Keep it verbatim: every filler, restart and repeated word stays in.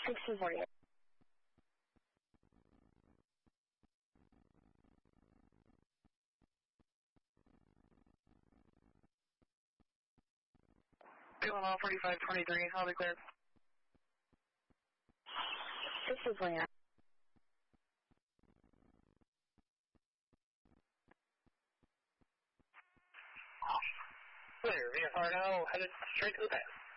six two forty-eight. Feeling all forty-five twenty-three, I'll be clear. six two forty-nine. Clear, V F R now, headed straight to the pass.